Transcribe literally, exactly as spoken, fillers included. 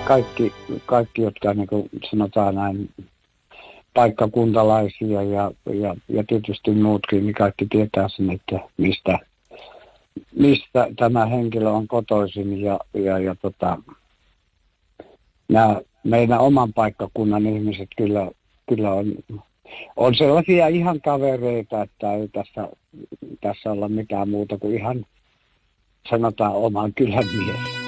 kaikki, kaikki, jotka niin kuin sanotaan näin paikkakuntalaisia ja, ja, ja tietysti muutkin, niin kaikki tietää sen, että mistä, mistä tämä henkilö on kotoisin ja, ja, ja tota, nämä meidän oman paikkakunnan ihmiset kyllä, kyllä on, on sellaisia ihan kavereita, että ei tässä, tässä olla mitään muuta kuin ihan sanotaan oman kylän mies.